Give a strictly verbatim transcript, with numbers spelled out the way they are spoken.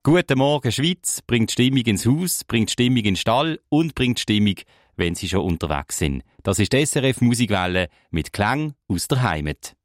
Guten Morgen Schweiz bringt Stimmung ins Haus, bringt Stimmung in den Stall und bringt Stimmung, wenn Sie schon unterwegs sind. Das ist die S R F Musikwelle mit Klang aus der Heimat.